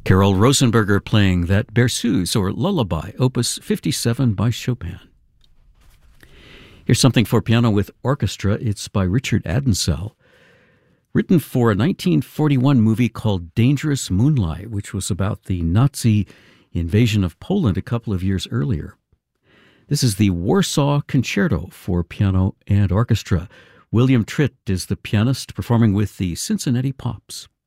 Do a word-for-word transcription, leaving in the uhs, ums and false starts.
Carol Rosenberger playing that Berceuse, or Lullaby, Opus fifty-seven by Chopin. Here's something for piano with orchestra. It's by Richard Adensell, written for a nineteen forty-one movie called Dangerous Moonlight, which was about the Nazi invasion of Poland a couple of years earlier. This is the Warsaw Concerto for piano and orchestra. William Tritt is the pianist, performing with the Cincinnati Pops.